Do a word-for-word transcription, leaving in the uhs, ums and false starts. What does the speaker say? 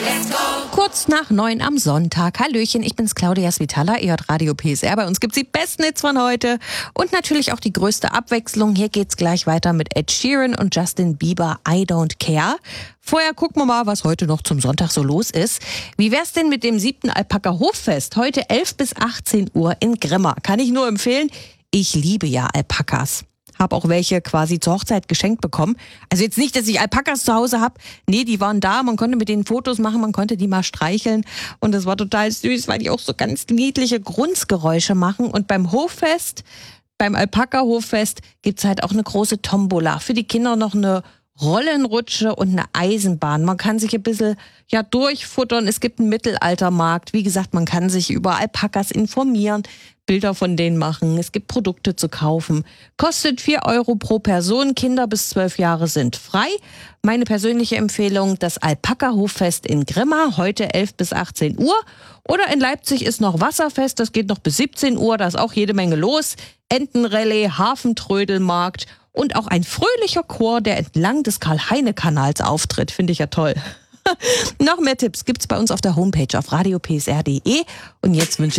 Kurz nach neun am Sonntag. Hallöchen, ich bin's Claudia Svitala, ihr hört Radio P S R. Bei uns gibt's die besten Hits von heute und natürlich auch die größte Abwechslung. Hier geht's gleich weiter mit Ed Sheeran und Justin Bieber, I Don't Care. Vorher gucken wir mal, was heute noch zum Sonntag so los ist. Wie wär's denn mit dem siebten Alpaka Hoffest? Heute elf bis achtzehn Uhr in Grimma. Kann ich nur empfehlen. Ich liebe ja Alpakas. Habe auch welche quasi zur Hochzeit geschenkt bekommen. Also jetzt nicht, dass ich Alpakas zu Hause habe. Nee, die waren da. Man konnte mit denen Fotos machen, man konnte die mal streicheln. Und das war total süß, weil die auch so ganz niedliche Grunzgeräusche machen. Und beim Hoffest, beim Alpaka-Hoffest, gibt's halt auch eine große Tombola. Für die Kinder noch eine Rollenrutsche und eine Eisenbahn. Man kann sich ein bisschen ja durchfuttern. Es gibt einen Mittelaltermarkt. Wie gesagt, man kann sich über Alpakas informieren, Bilder von denen machen. Es gibt Produkte zu kaufen. Kostet vier Euro pro Person. Kinder bis zwölf Jahre sind frei. Meine persönliche Empfehlung, das Alpaka-Hoffest in Grimma, heute elf bis achtzehn Uhr. Oder in Leipzig ist noch Wasserfest, das geht noch bis siebzehn Uhr. Da ist auch jede Menge los. Entenrallye, Hafentrödelmarkt und auch ein fröhlicher Chor, der entlang des Karl-Heine-Kanals auftritt. Finde ich ja toll. Noch mehr Tipps gibt's bei uns auf der Homepage auf radio p s r punkt d e. Und jetzt wünsche